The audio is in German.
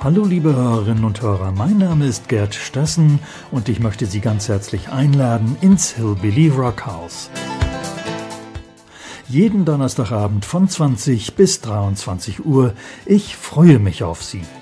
Hallo liebe Hörerinnen und Hörer, mein Name ist Gerd Stessen und ich möchte Sie ganz herzlich einladen ins Hillbilly Rock House. Jeden Donnerstagabend von 20 bis 23 Uhr. Ich freue mich auf Sie.